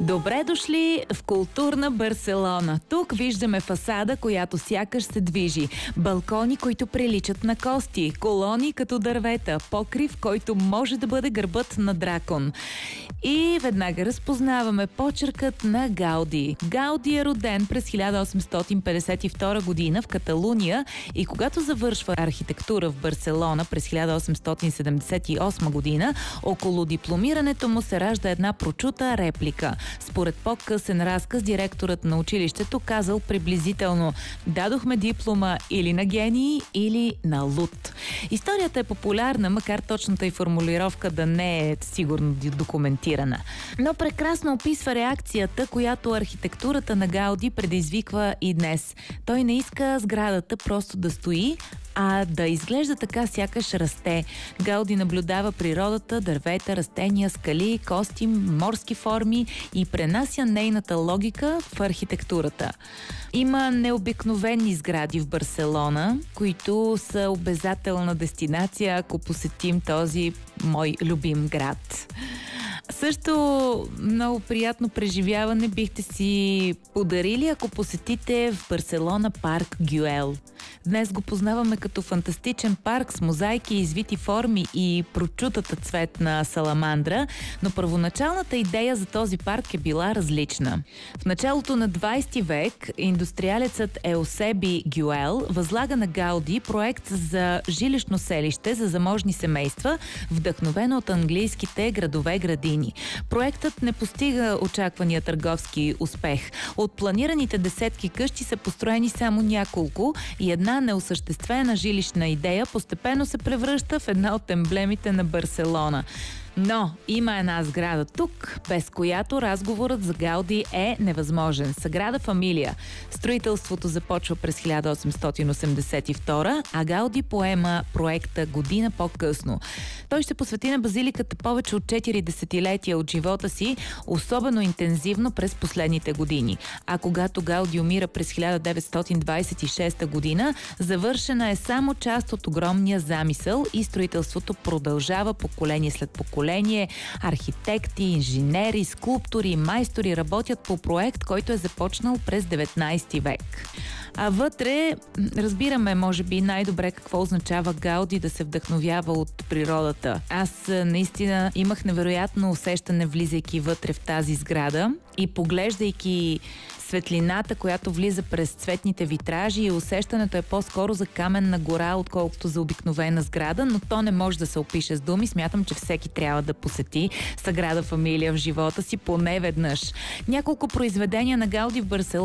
Добре дошли в културна Барселона. Тук виждаме фасада, която сякаш се движи. Балкони, които приличат на кости. Колони като дървета. Покрив, който може да бъде гърбът на дракон. И веднага разпознаваме почеркът на Гауди. Гауди е роден през 1852 година в Каталуния и когато завършва архитектура в Барселона през 1878 година, около дипломирането му се ражда една прочута реплика. Според по-късен разказ, директорът на училището казал приблизително: дадохме диплома или на гении, или на луд. Историята е популярна, макар точната и формулировка да не е сигурно документирана. Но прекрасно описва реакцията, която архитектурата на Гауди предизвиква и днес. Той не иска сградата просто да стои, а да изглежда така, сякаш расте. Гауди наблюдава природата, дървета, растения, скали, кости, морски форми и пренася нейната логика в архитектурата. Има необикновени сгради в Барселона, които са обязателна дестинация, ако посетим този мой любим град. Също много приятно преживяване бихте си подарили, ако посетите в Барселона парк Гюел. Днес го познаваме като фантастичен парк с мозайки, извити форми и прочутата цветна саламандра, но първоначалната идея за този парк е била различна. В началото на 20 век индустриалецът Еусеби Гюел възлага на Гауди проект за жилищно селище за заможни семейства, вдъхновено от английските градове-градини. Проектът не постига очаквания търговски успех. От планираните десетки къщи са построени само няколко и една неосъществена жилищна идея постепенно се превръща в една от емблемите на Барселона. Но има една сграда тук, без която разговорът за Гауди е невъзможен. Саграда Фамилия. Строителството започва през 1882, а Гауди поема проекта година по-късно. Той ще посвети на базиликата повече от 4 десетилетия от живота си, особено интензивно през последните години. А когато Гауди умира през 1926 година, завършена е само част от огромния замисъл и строителството продължава поколение след поколение. Архитекти, инженери, скулптори, майстори работят по проект, който е започнал през 19 век. А вътре разбираме, може би, най-добре какво означава Гауди да се вдъхновява от природата. Аз наистина имах невероятно усещане, влизайки вътре в тази сграда и поглеждайки светлината, която влиза през цветните витражи, и усещането е по-скоро за каменна гора, отколкото за обикновена сграда, но то не може да се опише с думи. Смятам, че всеки трябва да посети Саграда Фамилия в живота си поне веднъж. Няколко произведения на Гауди в Барселона